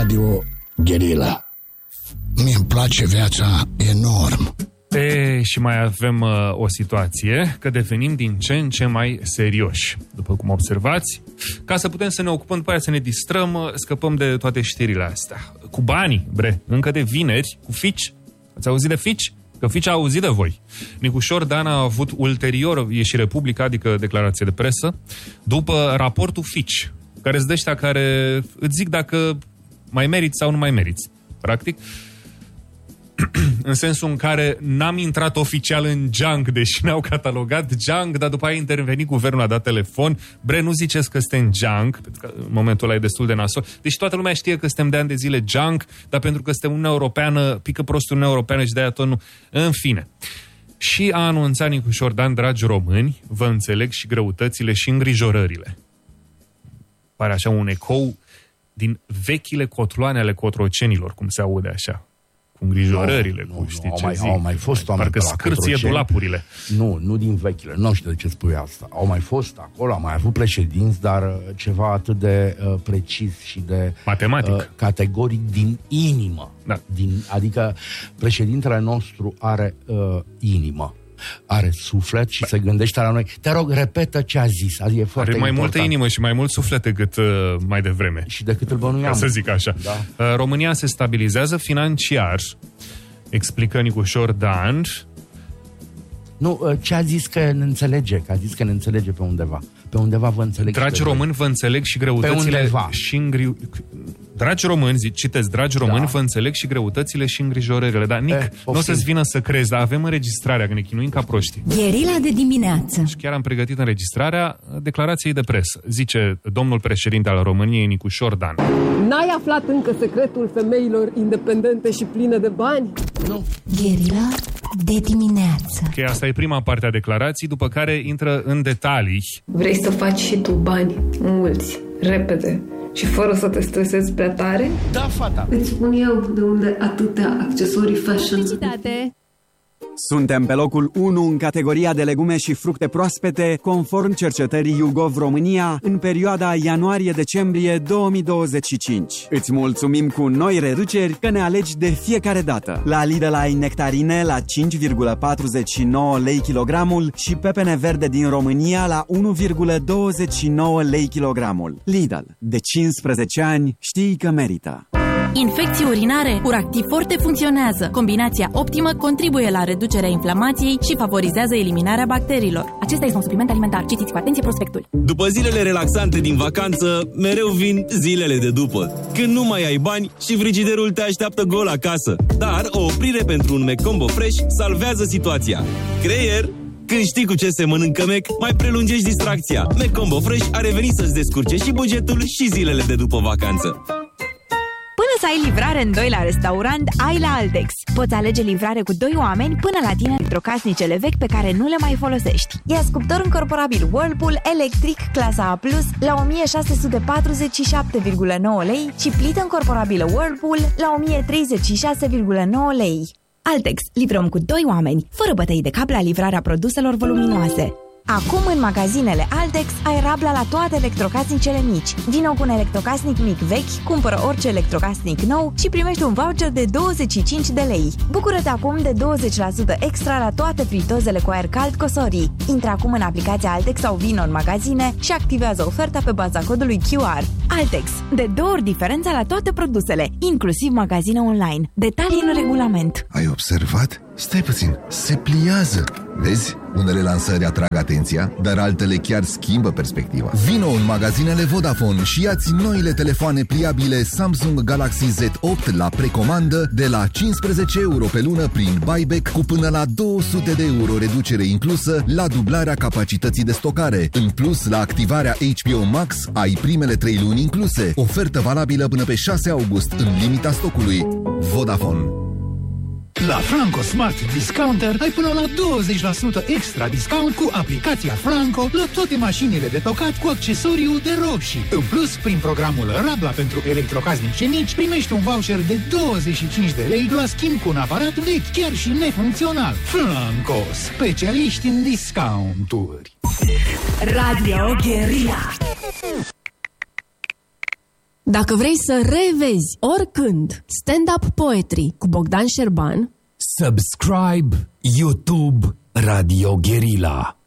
Radio Guerilla. Mi-mi place viața enorm. Și mai avem o situație că devenim din ce în ce mai serioși. După cum observați, ca să putem să ne ocupăm după aia, să ne distrăm, scăpăm de toate știrile astea. Cu banii, încă de vineri, cu Fitch. Ați auzit de Fitch? Că Fitch a auzit de voi. Nicușor Dan a avut ulterior ieșire publică, adică declarație de presă, după raportul Fitch, care îți dă ăștia care îți zic dacă mai meriți sau nu mai meriți. Practic, în sensul în care n-am intrat oficial în junk, deși ne-au catalogat junk, dar după aia a intervenit guvernul, a dat telefon. Nu ziceți că suntem junk, pentru că în momentul ăla e destul de nasol. Deci toată lumea știe că suntem de ani de zile junk, dar pentru că suntem Uniunea Europeană, pică prostul Uniunea Europeană și de-aia tot nu. În fine. Și a anunțat Nicușor Dan, dragi români, vă înțeleg și greutățile și îngrijorările. Pare așa un ecou din vechile cotloane ale cotrocenilor, cum se aude așa. Cu îngrijorările, au mai fost oameni parcă scârție dulapurile. Nu din vechile, nu știu de ce spui asta. Au mai fost acolo, au mai avut președinți, dar ceva atât de precis și de matematic, categoric din inimă. Da. Adică președintele nostru are inimă, are suflet și se gândește la noi. Te rog, repetă ce a zis. Adică e foarte are mai important. multă inimă și mai mult suflet decât mai devreme. Și decât îl bănuiam. Să zic așa. Da. România se stabilizează financiar, explică Nicușor Dan. Nu, ce a zis că ne înțelege, că a zis că ne înțelege pe undeva. Pe undeva vă înțeleg. Dragi români, vă înțeleg și greutățile și Dragi români, citesc, dragi români, vă înțeleg și greutățile și îngrijorările. Dar, Nic, nu o să-ți vină să crezi, dar avem înregistrarea, că ne chinuim ca proști. Guerilla de dimineață. Și chiar am pregătit înregistrarea declarației de presă. Zice domnul președinte al României, Nicușor Dan. N-ai aflat încă secretul femeilor independente și pline de bani? Nu. Guerilla de dimineață. Ok, asta e prima parte a declarației, după care intră în detalii. Vrei să faci și tu bani mulți, repede și fără să te stresezi prea tare? Da, fata. Îți spun eu de unde atâtea accesorii fashion. Felicitate! Suntem pe locul 1 în categoria de legume și fructe proaspete, conform cercetării YouGov România, în perioada ianuarie-decembrie 2025. Îți mulțumim cu noi reduceri că ne alegi de fiecare dată. La Lidl ai nectarine la 5,49 lei kilogramul și pepene verde din România la 1,29 lei kilogramul. Lidl, de 15 ani știi că merită. Infecții urinare, Uractiv Forte funcționează. Combinația optimă contribuie la reducerea inflamației și favorizează eliminarea bacteriilor. Acesta este un supliment alimentar. Citiți cu atenție prospectul. După zilele relaxante din vacanță, mereu vin zilele de după. Când nu mai ai bani și frigiderul te așteaptă gol acasă. Dar o oprire pentru un McCombo Fresh salvează situația. Creier! Când știi cu ce se mănâncă Mac, mai prelungești distracția. McCombo Fresh a revenit să-ți descurce și bugetul și zilele de după vacanță. Până să ai livrare în 2 la restaurant, ai la Altex. Poți alege livrare cu 2 oameni până la tine electrocasnicele vechi pe care nu le mai folosești. Ia scuptor încorporabil Whirlpool electric clasa A+, la 1647,9 lei și plită încorporabilă Whirlpool la 1036,9 lei. Altex. Livrăm cu 2 oameni, fără bătăi de cap la livrarea produselor voluminoase. Acum în magazinele Altex ai rabla la toate electrocasnicele mici. Vino cu un electrocasnic mic vechi, cumpără orice electrocasnic nou și primești un voucher de 25 de lei. Bucură-te acum de 20% extra la toate fritozele cu aer cald Cosori. Intră acum în aplicația Altex sau vino în magazine și activează oferta pe baza codului QR. Altex. De 2 ori diferența la toate produsele, inclusiv magazine online. Detalii în regulament. Ai observat? Stai puțin, se pliază. Vezi? Unele lansări atrag atenția, dar altele chiar schimbă perspectiva. Vino în magazinele Vodafone și ia-ți noile telefoane pliabile Samsung Galaxy Z8 la precomandă de la 15 euro pe lună prin buyback, cu până la 200 de euro reducere inclusă la dublarea capacității de stocare. În plus, la activarea HBO Max ai primele 3 luni incluse. Ofertă valabilă până pe 6 august în limita stocului. Vodafone. La Franco Smart Discounter ai până la 20% extra discount cu aplicația Franco la toate mașinile de tocat cu accesoriu de roșii. În plus, prin programul Rabla pentru electrocasnice mici, primești un voucher de 25 de lei la schimb cu un aparat vechi, chiar și nefuncțional. Franco, specialiști în discounturi. Radio Guerilla. Dacă vrei să revezi oricând stand-up poetry cu Bogdan Șerban, subscribe YouTube Radio Guerilla.